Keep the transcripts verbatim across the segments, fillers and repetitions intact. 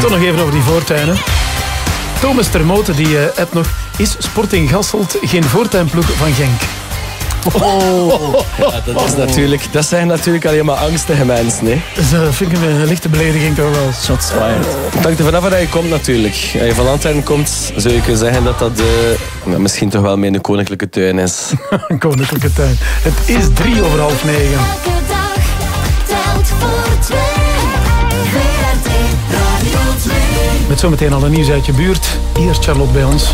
Toch nog even over die voortuinen. Thomas Termote die uh, appt nog... Is Sporting Hasselt geen voortuinploeg van Genk? Oh. Ja, dat, is natuurlijk, dat zijn natuurlijk alleen maar angstige mensen. Hè. Dat vind ik een lichte belediging toch wel. Shots fired. Het hangt er vanaf waar je komt natuurlijk. Als je van Antwerpen komt, zou je kunnen zeggen dat dat uh, misschien toch wel mijn koninklijke tuin is. Een koninklijke tuin. Het is drie over half negen. Elke dag telt voor twee. V R T Radio twee. Met zometeen al een nieuws uit je buurt. Hier is Charlotte bij ons.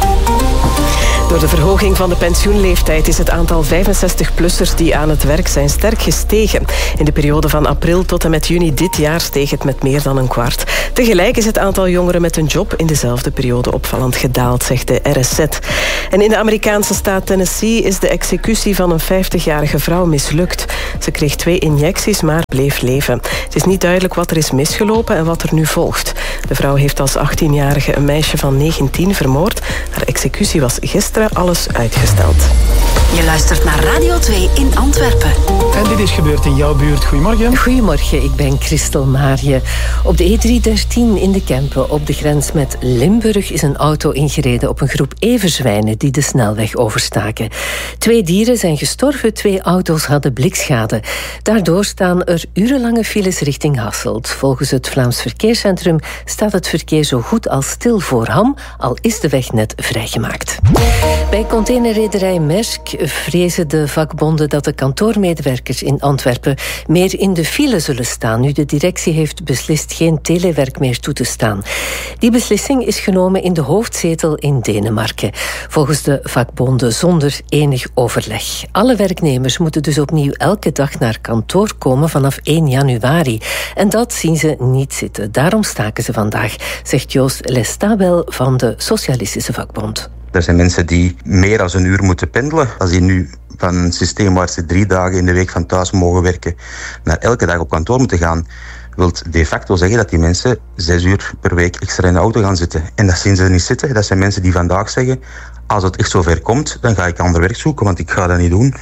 Door de verhoging van de pensioenleeftijd is het aantal vijfenzestig-plussers die aan het werk zijn sterk gestegen. In de periode van april tot en met juni dit jaar steeg het met meer dan een kwart. Tegelijk is het aantal jongeren met een job in dezelfde periode opvallend gedaald, zegt de R S Z. En in de Amerikaanse staat Tennessee is de executie van een vijftigjarige vrouw mislukt. Ze kreeg twee injecties, maar bleef leven. Het is niet duidelijk wat er is misgelopen en wat er nu volgt. De vrouw heeft als achttienjarige een meisje van negentien vermoord. Haar executie was gisteren alles uitgesteld. Je luistert naar Radio twee in Antwerpen. En dit is gebeurd in jouw buurt. Goedemorgen. Goedemorgen, ik ben Christel Maarje. Op de E driehonderddertien in de Kempen, op de grens met Limburg, is een auto ingereden op een groep everzwijnen die de snelweg overstaken. Twee dieren zijn gestorven, twee auto's hadden blikschade. Daardoor staan er urenlange files richting Hasselt. Volgens het Vlaams Verkeerscentrum staat het verkeer zo goed als stil voor Ham, al is de weg net vrijgemaakt. Bij containerrederij Maersk vrezen de vakbonden dat de kantoormedewerkers in Antwerpen meer in de file zullen staan, nu de directie heeft beslist geen telewerk meer toe te staan. Die beslissing is genomen in de hoofdzetel in Denemarken, volgens de vakbonden zonder enig overleg. Alle werknemers moeten dus opnieuw elke dag naar kantoor komen vanaf één januari. En dat zien ze niet zitten. Daarom staken ze vandaag, zegt Joost Lestabel van de Socialistische Vakbond. Er zijn mensen die meer dan een uur moeten pendelen. Als die nu van een systeem waar ze drie dagen in de week van thuis mogen werken, naar elke dag op kantoor moeten gaan, wil de facto zeggen dat die mensen zes uur per week extra in de auto gaan zitten. En dat zien ze niet zitten. Dat zijn mensen die vandaag zeggen, als het echt zover komt, dan ga ik ander werk zoeken, want ik ga dat niet doen.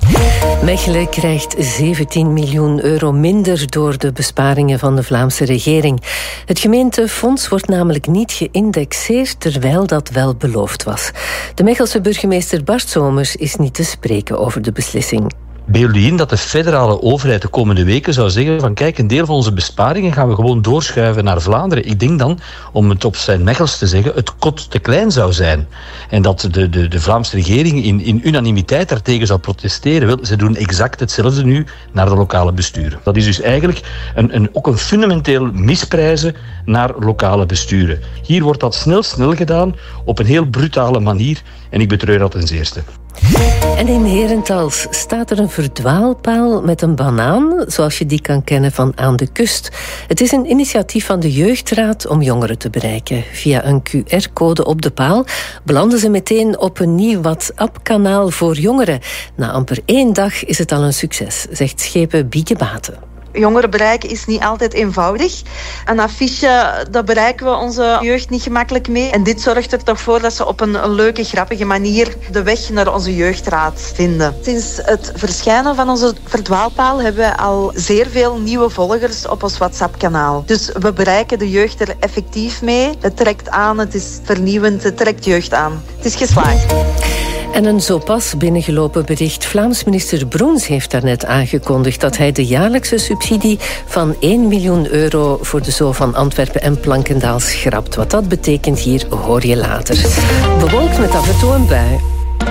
Mechelen krijgt zeventien miljoen euro minder door de besparingen van de Vlaamse regering. Het gemeentefonds wordt namelijk niet geïndexeerd, terwijl dat wel beloofd was. De Mechelse burgemeester Bart Somers is niet te spreken over de beslissing. Beeld u in dat de federale overheid de komende weken zou zeggen van kijk, een deel van onze besparingen gaan we gewoon doorschuiven naar Vlaanderen. Ik denk dan, om het op zijn Mechels te zeggen, het kot te klein zou zijn. En dat de, de, de Vlaamse regering in, in unanimiteit daartegen zou protesteren. Wel, ze doen exact hetzelfde nu naar de lokale besturen. Dat is dus eigenlijk een, een, ook een fundamenteel misprijzen naar lokale besturen. Hier wordt dat snel snel gedaan op een heel brutale manier en ik betreur dat ten zeerste. En in Herentals staat er een verdwaalpaal met een banaan, zoals je die kan kennen van Aan de Kust. Het is een initiatief van de Jeugdraad om jongeren te bereiken. Via een Q R-code op de paal belanden ze meteen op een nieuw WhatsApp-kanaal voor jongeren. Na amper één dag is het al een succes, zegt schepen Bieke Baten. Jongeren bereiken is niet altijd eenvoudig. Een affiche, daar bereiken we onze jeugd niet gemakkelijk mee. En dit zorgt er toch voor dat ze op een leuke, grappige manier de weg naar onze jeugdraad vinden. Sinds het verschijnen van onze verdwaalpaal hebben we al zeer veel nieuwe volgers op ons WhatsApp-kanaal. Dus we bereiken de jeugd er effectief mee. Het trekt aan, het is vernieuwend, het trekt jeugd aan. Het is geslaagd. En een zo pas binnengelopen bericht. Vlaams minister Broens heeft daarnet aangekondigd dat hij de jaarlijkse subsidie van één miljoen euro voor de Zoo van Antwerpen en Plankendaal schrapt. Wat dat betekent hier, hoor je later. Bewolkt met af en toe een bui.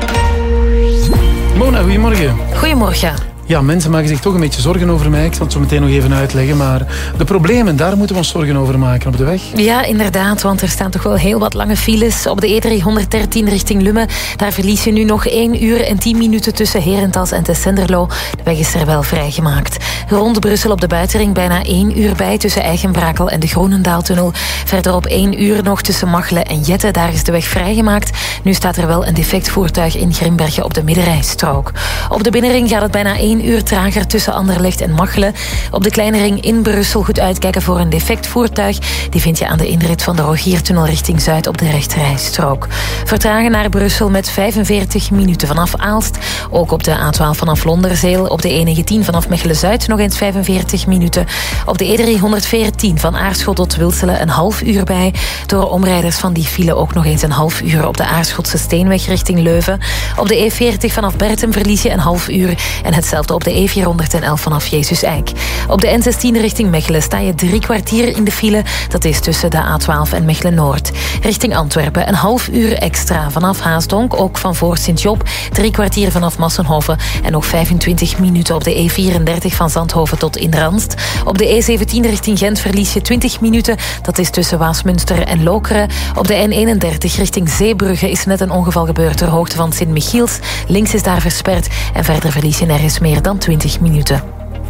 Mona, goedemorgen. Goedemorgen. Ja, mensen maken zich toch een beetje zorgen over mij. Ik zal het zo meteen nog even uitleggen. Maar de problemen, daar moeten we ons zorgen over maken op de weg. Ja, inderdaad, want er staan toch wel heel wat lange files. Op de E driehonderddertien richting Lummen. Daar verlies je nu nog één uur en tien minuten tussen Herentals en Tessenderlo. De weg is er wel vrijgemaakt. Rond Brussel op de buitenring bijna één uur bij tussen Eigenbrakel en de Groenendaaltunnel. Verderop één uur nog tussen Machelen en Jette. Daar is de weg vrijgemaakt. Nu staat er wel een defect voertuig in Grimbergen op de middenrijstrook. Op de binnenring gaat het bijna één één uur trager tussen Anderlecht en Machelen. Op de kleine ring in Brussel goed uitkijken voor een defect voertuig. Die vind je aan de inrit van de Rogiertunnel richting Zuid op de rechterrijstrook. Vertragen naar Brussel met vijfenveertig minuten vanaf Aalst. Ook op de A twaalf vanaf Londerzeel. Op de E negentien vanaf Mechelen-Zuid nog eens vijfenveertig minuten. Op de E driehonderdveertien van Aarschot tot Wilselen een half uur bij. Door omrijders van die file ook nog eens een half uur op de Aarschotse Steenweg richting Leuven. Op de E veertig vanaf Bertum verlies je een half uur. En hetzelfde op de E vierhonderdelf vanaf Jezus-Eik. Op de N zestien richting Mechelen sta je drie kwartier in de file. Dat is tussen de A twaalf en Mechelen-Noord. Richting Antwerpen een half uur extra vanaf Haasdonk. Ook van voor Sint-Job. Drie kwartier vanaf Massenhoven. En nog vijfentwintig minuten op de E vierendertig van Zandhoven tot in Randst. Op de E zeventien richting Gent verlies je twintig minuten. Dat is tussen Waasmunster en Lokeren. Op de N eenendertig richting Zeebrugge is net een ongeval gebeurd ter hoogte van Sint-Michiels. Links is daar versperd en verder verlies je nergens meer dan twintig minuten.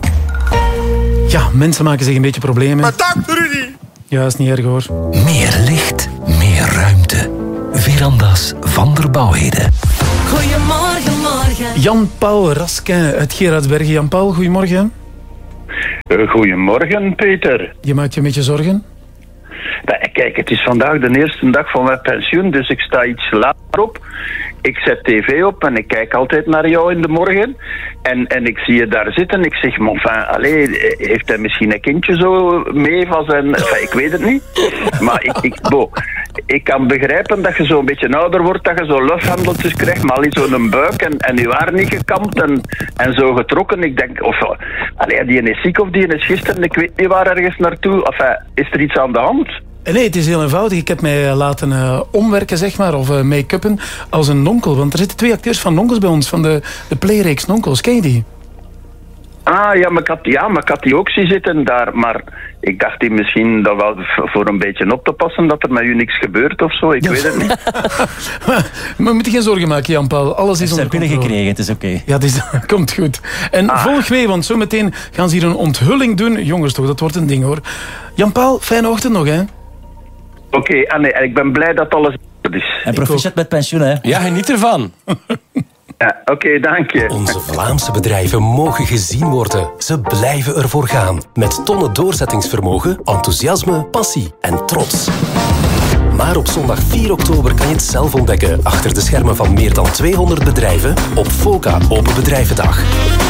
Ja, mensen maken zich een beetje problemen. Maar dank, Rudy! Ja, is niet erg hoor. Meer licht, meer ruimte. Veranda's van der Bouwheden. Goedemorgen, morgen. Jan-Paul Raskin uit Gerardsbergen. Jan-Paul, goedemorgen. Uh, goedemorgen, Peter. Je maakt je een beetje zorgen? Kijk, het is vandaag de eerste dag van mijn pensioen, dus ik sta iets later op. Ik zet tv op en ik kijk altijd naar jou in de morgen. En, en ik zie je daar zitten. Ik zeg, mon enfin, allez, heeft hij misschien een kindje zo mee van zijn... Enfin, ik weet het niet. Maar ik, ik, bo, ik kan begrijpen dat je zo een beetje ouder wordt, dat je zo lufhandeltjes krijgt, maar alleen zo'n buik en, en je haar niet gekamd en, en zo getrokken. Ik denk, of, allez, die is ziek of die is gisteren, ik weet niet waar ergens naartoe. Enfin, is er iets aan de hand? Nee, het is heel eenvoudig. Ik heb mij laten uh, omwerken, zeg maar, of uh, make-uppen als een nonkel. Want er zitten twee acteurs van Nonkels bij ons, van de, de playreeks Nonkels. Ken je die? Ah, ja maar, ik had, ja, maar ik had die ook zien zitten daar. Maar ik dacht die misschien dat wel voor een beetje op te passen, dat er met u niks gebeurt of zo. Ik ja. weet het niet. maar, maar je moet je geen zorgen maken, Jan-Paul. Alles is onder controle. binnengekregen, het is oké. Okay. Ja, het is, komt goed. En ah. volg mee, want zometeen gaan ze hier een onthulling doen. Jongens toch, dat wordt een ding hoor. Jan-Paul, fijne ochtend nog, hè? Oké, okay, ah nee, ik ben blij dat alles goed is. En proficiat met pensioen, hè? Ja, geniet ervan. Ja, oké, okay, dank je. Onze Vlaamse bedrijven mogen gezien worden. Ze blijven ervoor gaan. Met tonnen doorzettingsvermogen, enthousiasme, passie en trots. Maar op zondag vier oktober kan je het zelf ontdekken achter de schermen van meer dan tweehonderd bedrijven op FOCA Open Bedrijvendag.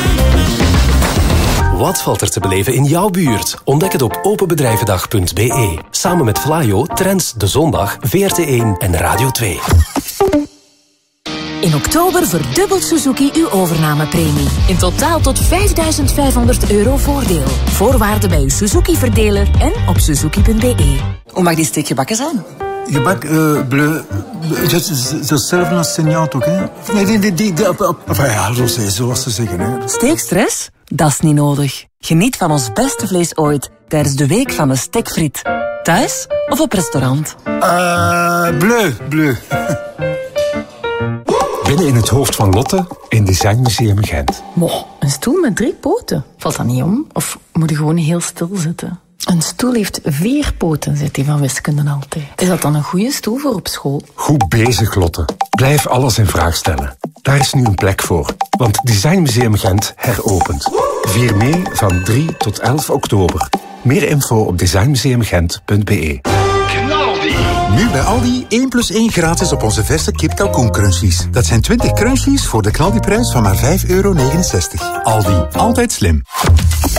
Wat valt er te beleven in jouw buurt? Ontdek het op openbedrijvendag punt b e. Samen met Vlaio, Trends, De Zondag, V R T één en Radio twee. In oktober verdubbelt Suzuki uw overnamepremie. In totaal tot vijfduizend vijfhonderd euro voordeel. Voorwaarden bij uw Suzuki-verdeler en op suzuki punt b e. Hoe mag die steek gebakken zijn? Gebak, uh, bleu... Dat is hetzelfde als seniant ook, hè? Nee, die, die, die... die enfin, ja, zoals ze zeggen, hè. Steekstress? Dat is niet nodig. Geniet van ons beste vlees ooit tijdens de week van de stekfriet. Thuis of op restaurant? Uh, bleu, bleu. Binnen in het hoofd van Lotte in Design Museum Gent. Mo, een stoel met drie poten. Valt dat niet om? Of moet je gewoon heel stil zitten? Een stoel heeft vier poten, zegt hij van wiskunde altijd. Is dat dan een goede stoel voor op school? Goed bezig, Lotte. Blijf alles in vraag stellen. Daar is nu een plek voor. Want Design Museum Gent heropent. Vier mee van drie tot elf oktober. Meer info op design museum gent punt b e. Nu bij Aldi één plus één gratis op onze verse kip kalkoen crunchies. Dat zijn twintig crunchies voor de knaldiprijs van maar vijf euro negenenzestig. Aldi, altijd slim.